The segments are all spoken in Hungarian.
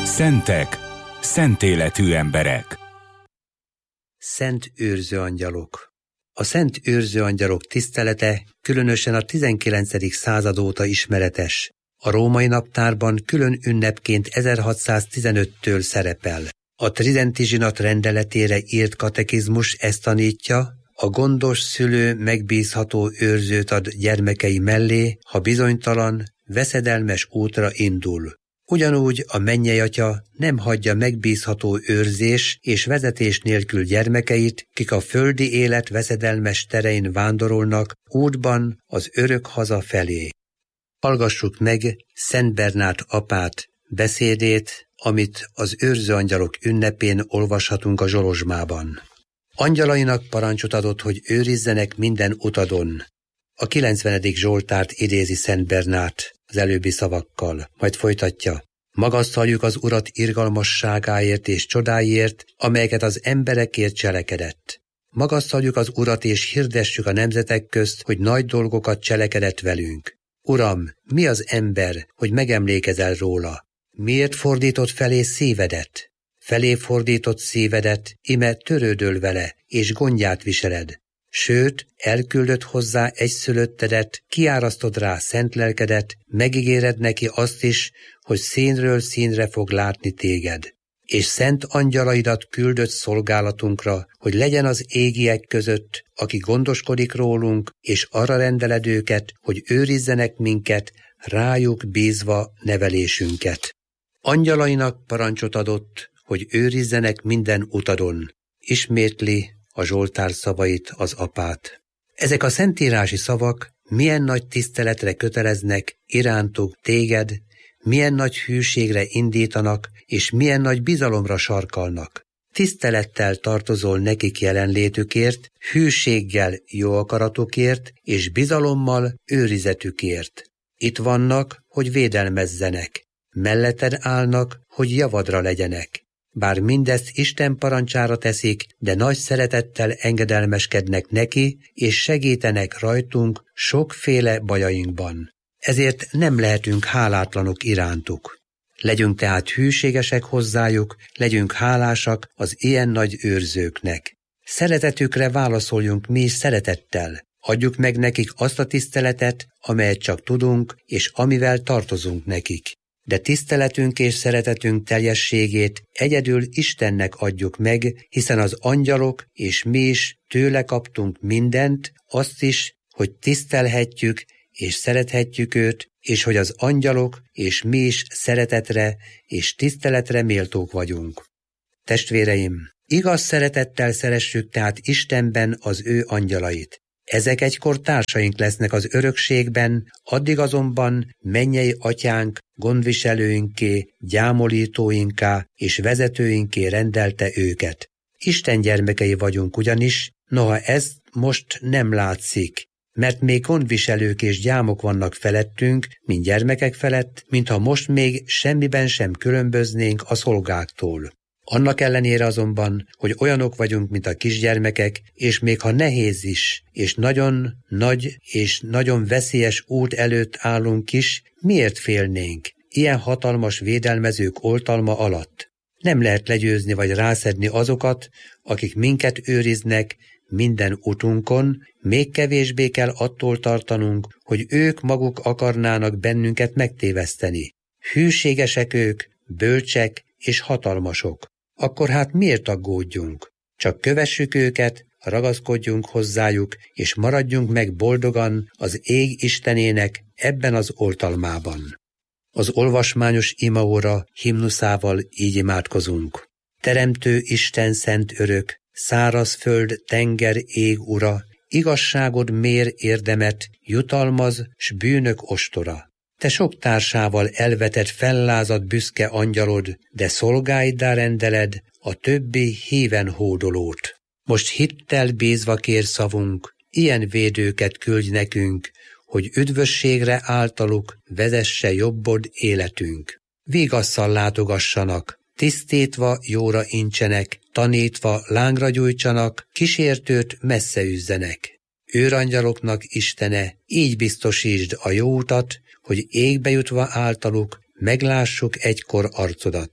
Szentek, szent életű emberek. Szent őrző angyalok. A szent őrző angyalok tisztelete különösen a 19. század óta ismeretes. A római naptárban külön ünnepként 1615-től szerepel. A Tridenti zsinat rendeletére írt katekizmus ezt tanítja: a gondos szülő megbízható őrzőt ad gyermekei mellé, ha bizonytalan, veszedelmes útra indul. Ugyanúgy a mennyei-atya nem hagyja megbízható őrzés és vezetés nélkül gyermekeit, kik a földi élet veszedelmes terein vándorolnak útban az örök haza felé. Hallgassuk meg Szent Bernát apát beszédét, amit az őrző angyalok ünnepén olvashatunk a Zsolozsmában. Angyalainak parancsot adott, hogy őrizzenek minden utadon. A 90. Zsoltárt idézi Szent Bernát az előbbi szavakkal, majd folytatja: magasztaljuk az Urat irgalmasságáért és csodáiért, amelyeket az emberekért cselekedett. Magasztaljuk az Urat és hirdessük a nemzetek közt, hogy nagy dolgokat cselekedett velünk. Uram, mi az ember, hogy megemlékezel róla? Miért fordított felé szívedet? Felé fordított szívedet, ime törődöl vele, és gondját viseled. Sőt, elküldött hozzá egyszülöttedet, kiárasztod rá szent lelkedet, megígéred neki azt is, hogy színről színre fog látni téged. És szent angyalaidat küldött szolgálatunkra, hogy legyen az égiek között, aki gondoskodik rólunk, és arra rendeled őket, hogy őrizzenek minket, rájuk bízva nevelésünket. Angyalainak parancsot adott, hogy őrizzenek minden utadon. Ismétli a Zsoltár szavait az apát. Ezek a szentírási szavak milyen nagy tiszteletre köteleznek irántuk téged, milyen nagy hűségre indítanak, és milyen nagy bizalomra sarkalnak. Tisztelettel tartozol nekik jelenlétükért, hűséggel jó akaratukért, és bizalommal őrizetükért. Itt vannak, hogy védelmezzenek, melletted állnak, hogy javadra legyenek. Bár mindezt Isten parancsára teszik, de nagy szeretettel engedelmeskednek neki, és segítenek rajtunk sokféle bajainkban. Ezért nem lehetünk hálátlanok irántuk. Legyünk tehát hűségesek hozzájuk, legyünk hálásak az ilyen nagy őrzőknek. Szeretetükre válaszoljunk mi is szeretettel. Adjuk meg nekik azt a tiszteletet, amelyet csak tudunk, és amivel tartozunk nekik. De tiszteletünk és szeretetünk teljességét egyedül Istennek adjuk meg, hiszen az angyalok és mi is tőle kaptunk mindent, azt is, hogy tisztelhetjük és szerethetjük őt, és hogy az angyalok és mi is szeretetre és tiszteletre méltók vagyunk. Testvéreim, igaz szeretettel szeressük tehát Istenben az ő angyalait. Ezek egykor társaink lesznek az örökségben, addig azonban mennyei atyánk, gondviselőinké, gyámolítóinká és vezetőinké rendelte őket. Isten gyermekei vagyunk ugyanis, noha ez most nem látszik, mert még gondviselők és gyámok vannak felettünk, mint gyermekek felett, mintha most még semmiben sem különböznénk a szolgáktól. Annak ellenére azonban, hogy olyanok vagyunk, mint a kisgyermekek, és még ha nehéz is, és nagyon nagy és nagyon veszélyes út előtt állunk is, miért félnénk ilyen hatalmas védelmezők oltalma alatt? Nem lehet legyőzni vagy rászedni azokat, akik minket őriznek minden utunkon, még kevésbé kell attól tartanunk, hogy ők maguk akarnának bennünket megtéveszteni. Hűségesek ők, bölcsek és hatalmasok. Akkor hát miért aggódjunk? Csak kövessük őket, ragaszkodjunk hozzájuk, és maradjunk meg boldogan az ég Istenének ebben az oltalmában. Az olvasmányos imaóra himnuszával így imádkozunk. Teremtő Isten szent örök, száraz föld, tenger, ég ura, igazságod mér érdemet, jutalmaz, s bűnök ostora. Te sok társával elvetett fellázadt büszke angyalod, de szolgáiddá rendeled a többi híven hódolót. Most hittel bízva kér szavunk, ilyen védőket küldj nekünk, hogy üdvösségre általuk vezesse jobbod életünk. Vigasszal látogassanak, tisztítva jóra incsenek, tanítva lángra gyújtsanak, kísértőt messze üzzenek. Őrangyaloknak Istene, így biztosítsd a jó utat, hogy égbe jutva általuk meglássuk egykor arcodat.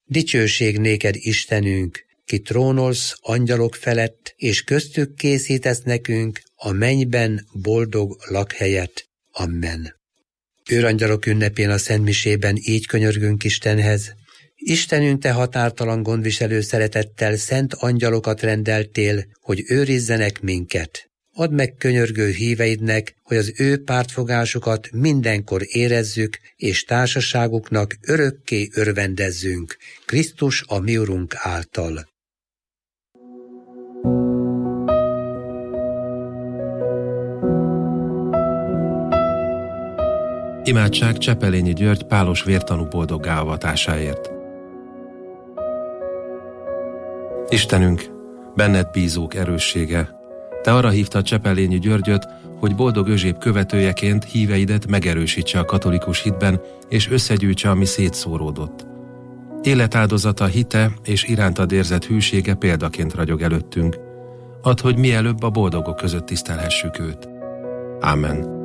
Dicsőség néked, Istenünk, ki trónolsz angyalok felett, és köztük készítesz nekünk a mennyben boldog lakhelyet. Amen. Őrangyalok ünnepén a szentmisében így könyörgünk Istenhez: Istenünk, te határtalan gondviselő szeretettel szent angyalokat rendeltél, hogy őrizzenek minket. Add meg könyörgő híveidnek, hogy az ő pártfogásukat mindenkor érezzük, és társaságuknak örökké örvendezzünk, Krisztus a mi Urunk által. Imádság Csepelényi György pálos vértanú boldoggá avatásáért. Istenünk, benned bízók erőssége, te arra hívtad Csepelényi Györgyöt, hogy boldog Özséb követőjeként híveidet megerősítse a katolikus hitben, és összegyűjtse, ami szétszóródott. Életáldozata, hite és irántad érzett hűsége példaként ragyog előttünk. Add, hogy mielőbb a boldogok között tisztelhessük őt. Ámen.